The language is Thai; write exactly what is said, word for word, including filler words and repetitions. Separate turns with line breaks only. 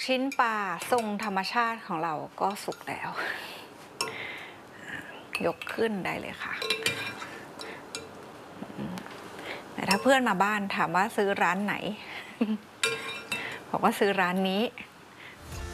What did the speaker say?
ชิ้นปลาทรงธรรมชาติของเราก็สุกแล้ว ยกขึ้นได้เลยค่ะแต่ถ้าเพื่อนมาบ้านถามว่าซื้อร้านไหน บอกว่าซื้อร้านนี้